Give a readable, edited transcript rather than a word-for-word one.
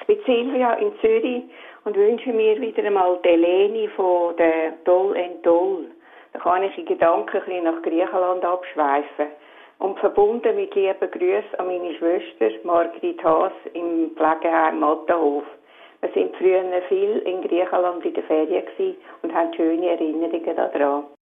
Ich bin Silvia in Zürich und wünsche mir wieder einmal die Eleni von der Toll and Toll. Da kann ich in Gedanken ein bisschen nach Griechenland abschweifen. Und verbunden mit lieben Grüßen an meine Schwester Margrit Haas im Pflegeheim Mattenhof. Wir sind früher viel in Griechenland in der Ferien und haben schöne Erinnerungen daran.